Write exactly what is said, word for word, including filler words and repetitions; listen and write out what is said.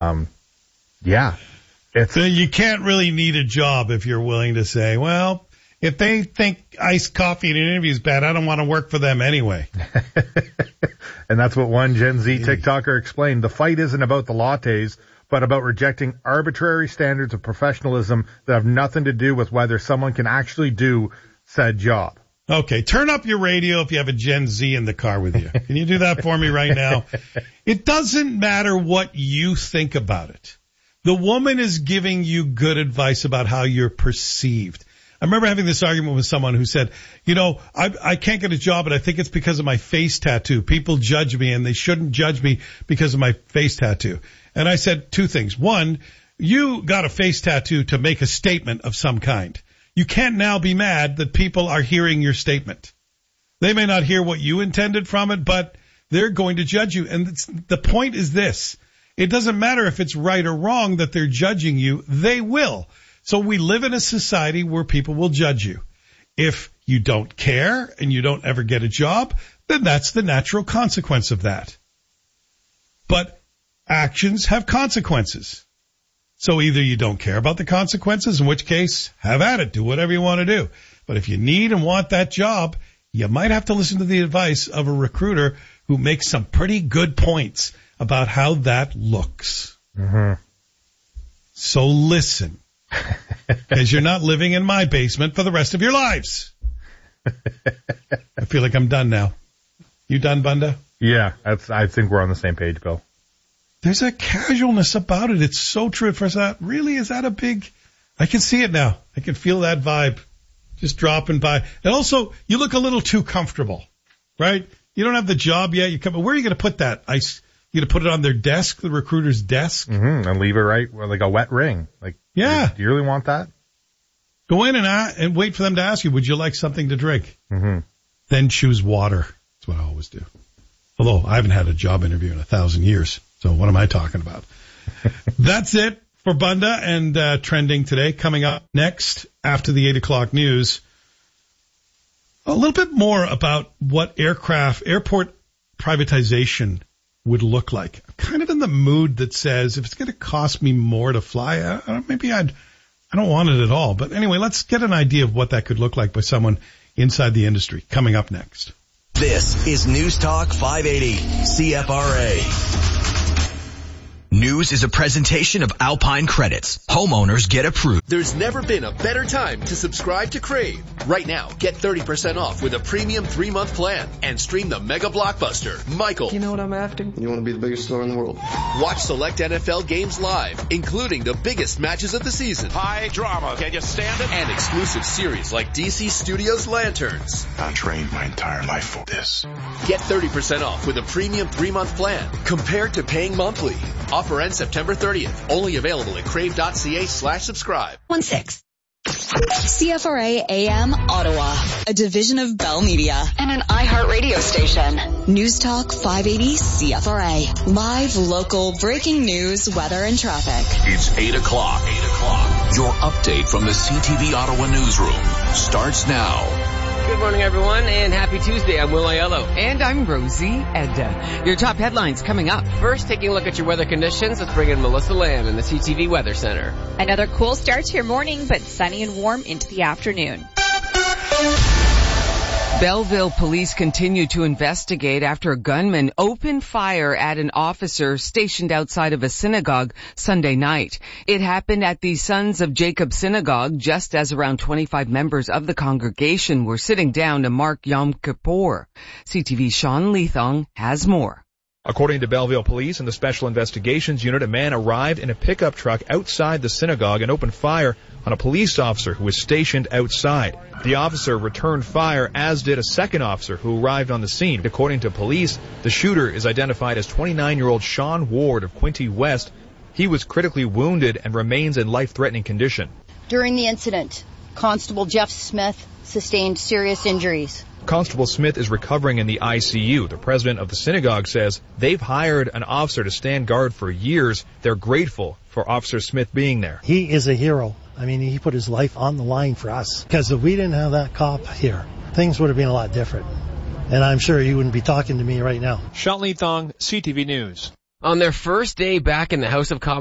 Um, yeah. It's, so you can't really need a job if you're willing to say, well, if they think iced coffee in an interview is bad, I don't want to work for them anyway. And that's what one Gen Z TikToker explained. The fight isn't about the lattes, but about rejecting arbitrary standards of professionalism that have nothing to do with whether someone can actually do said job. Okay, turn up your radio if you have a Gen Z in the car with you. Can you do that for me right now? It doesn't matter what you think about it. The woman is giving you good advice about how you're perceived. I remember having this argument with someone who said, you know, I, I can't get a job, and I think it's because of my face tattoo. People judge me, and they shouldn't judge me because of my face tattoo. And I said two things. One, you got a face tattoo to make a statement of some kind. You can't now be mad that people are hearing your statement. They may not hear what you intended from it, but they're going to judge you. And it's, the point is this. It doesn't matter if it's right or wrong that they're judging you. They will. So we live in a society where people will judge you. If you don't care and you don't ever get a job, then that's the natural consequence of that. But actions have consequences. So either you don't care about the consequences, in which case, have at it. Do whatever you want to do. But if you need and want that job, you might have to listen to the advice of a recruiter who makes some pretty good points about how that looks. Mm-hmm. So listen, because you're not living in my basement for the rest of your lives. I feel like I'm done now. You done, Bunda? Yeah, that's, I think we're on the same page, Bill. There's a casualness about it. It's so true. For that, really, is that a big... I can see it now. I can feel that vibe just dropping by. And also, you look a little too comfortable, right? You don't have the job yet. You come. Where are you going to put that? I, you going to put it on their desk, the recruiter's desk? Mm-hmm, and leave it right, like a wet ring. Like, yeah. Do you really want that? Go in and, uh, and wait for them to ask you, would you like something to drink? Mm-hmm. Then choose water. That's what I always do. Although I haven't had a job interview in a thousand years. So what am I talking about? That's it for Bunda and uh, trending today. Coming up next after the eight o'clock news, a little bit more about what aircraft, airport privatization would look like. I'm kind of in the mood that says if it's going to cost me more to fly, uh, maybe I'd, I don't want it at all. But anyway, let's get an idea of what that could look like by someone inside the industry. Coming up next. This is News Talk five eighty C F R A. News is a presentation of Alpine Credits. Homeowners get approved. There's never been a better time to subscribe to Crave. Right now, get thirty percent off with a premium three-month plan and stream the mega blockbuster, Michael. You know what I'm after? You want to be the biggest star in the world. Watch select N F L games live, including the biggest matches of the season. High drama. Can you stand it? And exclusive series like D C Studios Lanterns. I trained my entire life for this. Get thirty percent off with a premium three-month plan compared to paying monthly. Offer ends September thirtieth. Only available at crave.ca slash subscribe. One six. C F R A A M Ottawa, a division of Bell Media and an iHeartRadio station. News Talk five eighty C F R A. Live, local, breaking news, weather, and traffic. It's eight o'clock. eight o'clock. Your update from the C T V Ottawa newsroom starts now. Good morning, everyone, and happy Tuesday. I'm Will Aiello. And I'm Rosie Edda. Your top headlines coming up. First, taking a look at your weather conditions. Let's bring in Melissa Lamb in the C T V Weather Center. Another cool start to your morning, but sunny and warm into the afternoon. Belleville police continue to investigate after a gunman opened fire at an officer stationed outside of a synagogue Sunday night. It happened at the Sons of Jacob Synagogue just as around twenty-five members of the congregation were sitting down to mark Yom Kippur. C T V's Sean Leathong has more. According to Belleville Police and the Special Investigations Unit, a man arrived in a pickup truck outside the synagogue and opened fire on a police officer who was stationed outside. The officer returned fire, as did a second officer who arrived on the scene. According to police, the shooter is identified as twenty-nine-year-old Sean Ward of Quinte West. He was critically wounded and remains in life-threatening condition. During the incident, Constable Jeff Smith sustained serious injuries. Constable Smith is recovering in the I C U. The president of the synagogue says they've hired an officer to stand guard for years. They're grateful for Officer Smith being there. He is a hero. I mean, he put his life on the line for us. Because if we didn't have that cop here, things would have been a lot different. And I'm sure he wouldn't be talking to me right now. Sean Leathong, C T V News. On their first day back in the House of Commons